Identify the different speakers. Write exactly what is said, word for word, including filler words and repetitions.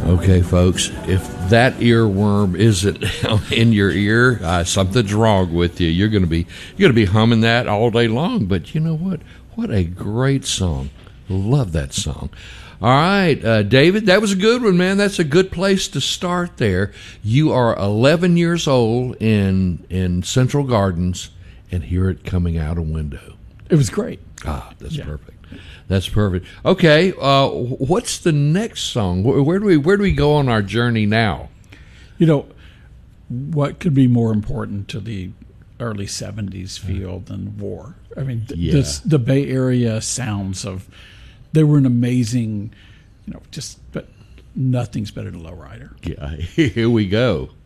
Speaker 1: Okay, folks, if that earworm isn't in your ear, uh, something's wrong with you. You're going to be you're going to be humming that all day long. But you know what? What a great song! Love that song. All right, uh, David, that was a good one, man. That's a good place to start there. You are eleven years old in in Central Gardens, and hear it coming out a window.
Speaker 2: It was great.
Speaker 1: Ah, that's
Speaker 2: Yeah.
Speaker 1: perfect. That's perfect. Okay, uh, what's the next song? Where, where do we where do we go on our journey now?
Speaker 2: You know, what could be more important to the early seventies feel than war? I mean, th-
Speaker 1: Yeah.
Speaker 2: this, the Bay Area sounds of, they were an amazing, you know, just, but nothing's better than Lowrider.
Speaker 1: Yeah, here we go.